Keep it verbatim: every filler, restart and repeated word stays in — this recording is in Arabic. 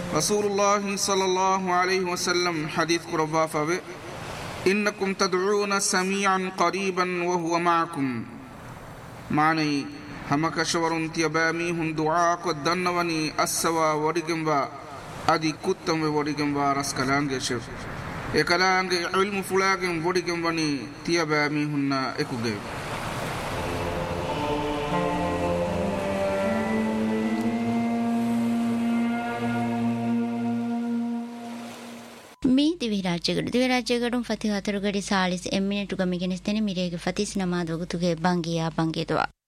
رسول صلى الله عليه وسلم حديث قربا فبه إنكم تدعون سميعا قريبا وهو معكم معني همك شورون تيبامي هم دعاء قدنوني السوا ورقنبا أدي كتم ورقنبا رسكلانج شف إكلانج علم فلاقن ورقنبني تيبامي هن إكوغي ಮೀ ದಿವಿರಾಜ್ಯಗಳು ದಿವಿರಾಜ್ಯಗಳು ಫತಿ ಹತರುಗಡಿ ಸಾಲಿಸ್ ಎಮ್ಮಿನೆಟು ಗಮಿಗೆನಿಸ್ತೇನೆ ಮಿರೇಗೆ ಫತೀಸ್ ನಮಾದ್ ವಗುತುಗೆ ಬಂಗಿಯಾ ಬಂಗಿದ್ವಾ